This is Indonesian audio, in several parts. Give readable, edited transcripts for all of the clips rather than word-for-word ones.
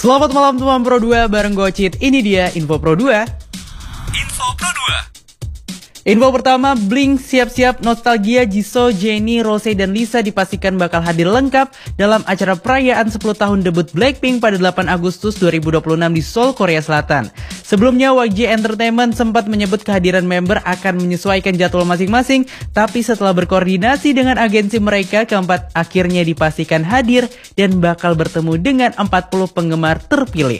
Selamat malam teman Pro 2 bareng Gocit. Ini dia Info Pro 2. Info Pro 2. Info pertama, Blink siap-siap nostalgia. Jisoo, Jennie, Rose, dan Lisa dipastikan bakal hadir lengkap dalam acara perayaan 10 tahun debut Blackpink pada 8 Agustus 2026 di Seoul, Korea Selatan. Sebelumnya, YG Entertainment sempat menyebut kehadiran member akan menyesuaikan jadwal masing-masing, tapi setelah berkoordinasi dengan agensi mereka, keempat akhirnya dipastikan hadir dan bakal bertemu dengan 40 penggemar terpilih.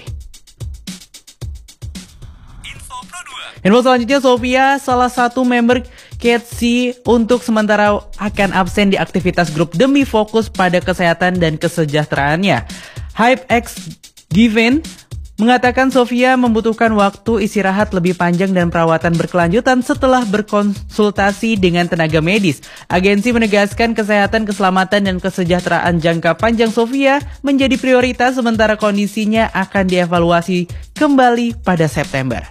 Info selanjutnya, Sofia, salah satu member KTC, untuk sementara akan absen di aktivitas grup demi fokus pada kesehatan dan kesejahteraannya. HypeX Given mengatakan Sofia membutuhkan waktu istirahat lebih panjang dan perawatan berkelanjutan setelah berkonsultasi dengan tenaga medis. Agensi menegaskan kesehatan, keselamatan, dan kesejahteraan jangka panjang Sofia menjadi prioritas, sementara kondisinya akan dievaluasi kembali pada September.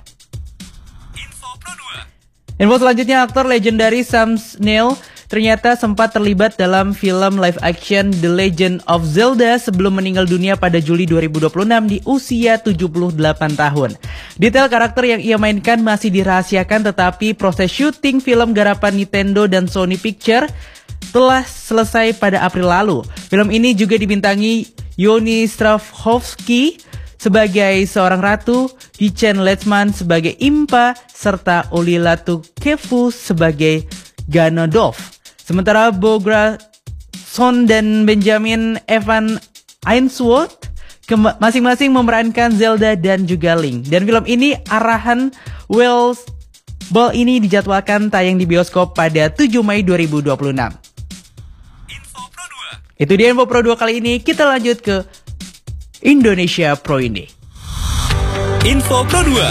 Info selanjutnya, aktor legendaris Sam Neill ternyata sempat terlibat dalam film live action The Legend of Zelda sebelum meninggal dunia pada Juli 2026 di usia 78 tahun. Detail karakter yang ia mainkan masih dirahasiakan, tetapi proses syuting film garapan Nintendo dan Sony Picture telah selesai pada April lalu. Film ini juga dibintangi Yoni Strahovski sebagai seorang ratu, Yichen Lechman sebagai Impa, serta Olila Tukefu sebagai Ganondorf. Sementara Bogra Son dan Benjamin Evan Ainsworth masing-masing memerankan Zelda dan juga Link. Dan film ini arahan Wells Ball ini dijadwalkan tayang di bioskop pada 7 Mei 2026. Info Pro 2. Itu dia Info Pro 2 kali ini. Kita lanjut ke Indonesia Pro ini. Info Pro 2.